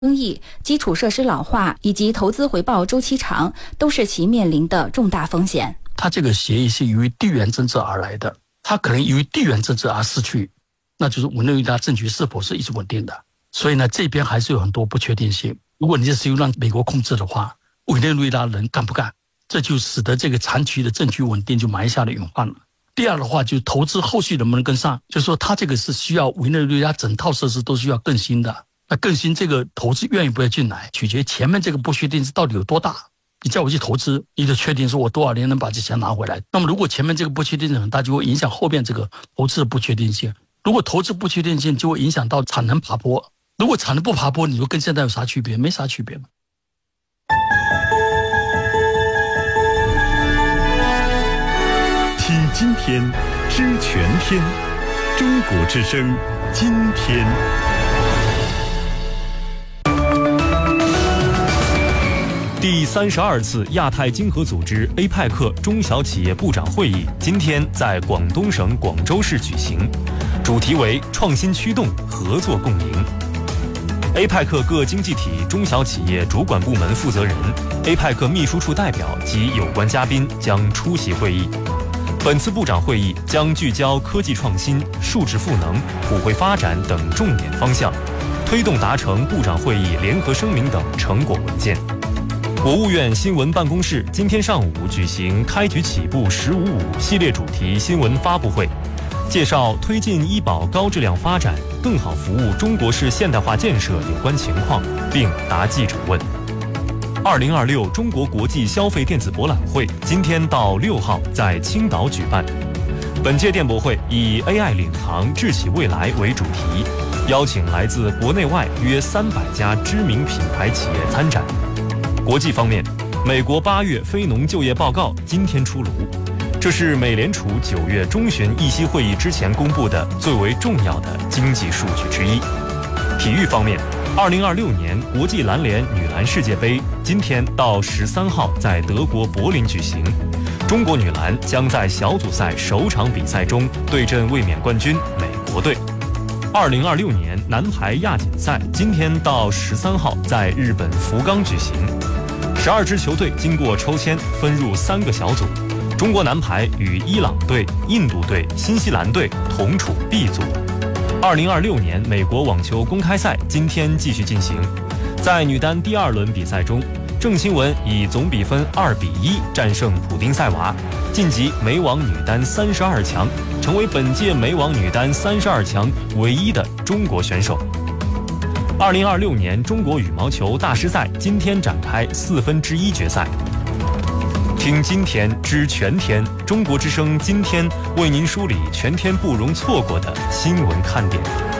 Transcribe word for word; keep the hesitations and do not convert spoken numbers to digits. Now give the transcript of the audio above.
公益、基础设施老化以及投资回报周期长，都是其面临的重大风险。 它这个协议是由于地缘政治而来的，它可能由于地缘政治而失去，那就是委内瑞拉政局是否是一直稳定的。所以呢，这边还是有很多不确定性。如果你这是由让美国控制的话，委内瑞拉人干不干？这就使得这个长期的政局稳定就埋下了隐患了。第二的话，就是投资后续能不能跟上，就是说它这个是需要委内瑞拉整套设施都需要更新的。那更新这个投资愿意不愿意进来，取决于前面这个不确定是到底有多大。你叫我去投资，你就确定说我多少年能把这钱拿回来。那么如果前面这个不确定性很大，就会影响后面这个投资的不确定性。如果投资不确定性，就会影响到产能爬坡。如果产能不爬坡，你说跟现在有啥区别？没啥区别嘛。 听今天，知全天，中国之声，今天。 第三十二次亚太经合组织 A P E C 中小企业部长会议今天在广东省广州市举行，主题为创新驱动，合作共赢。A P E C 各经济体中小企业主管部门负责人、A P E C 秘书处代表及有关嘉宾将出席会议。本次部长会议将聚焦科技创新、数字赋能、普惠发展等重点方向，推动达成部长会议联合声明等成果文件。国务院新闻办公室今天上午举行开局起步十五五系列主题新闻发布会，介绍推进医保高质量发展，更好服务中国式现代化建设有关情况，并答记者问。二零二六中国国际消费电子博览会今天到六号在青岛举办。本届电博会以 A I 领航智企未来为主题，邀请来自国内外约三百家知名品牌企业参展。国际方面，美国八月非农就业报告今天出炉，这是美联储九月中旬议息会议之前公布的最为重要的经济数据之一。体育方面，二零二六年国际篮联女篮世界杯今天到十三号在德国柏林举行，中国女篮将在小组赛首场比赛中对阵卫冕冠军美国队。二零二六年男排亚锦赛今天到十三号在日本福冈举行，十二支球队经过抽签分入三个小组，中国男排与伊朗队、印度队、新西兰队同处 B 组。二零二六年美国网球公开赛今天继续进行，在女单第二轮比赛中，郑钦文以总比分二比一战胜普丁塞娃，晋级美网女单三十二强，成为本届美网女单三十二强唯一的中国选手。二零二六年中国羽毛球大师赛今天展开四分之一决赛。听今天知全天，中国之声今天为您梳理全天不容错过的新闻看点。